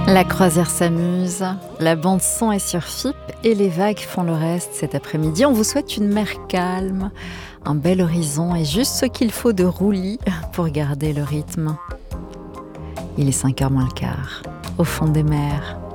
La croisière s'amuse, la bande son est sur FIP et les vagues font le reste cet après-midi. On vous souhaite une mer calme, un bel horizon et juste ce qu'il faut de roulis pour garder le rythme. Il est 5h moins le quart, au fond des mers.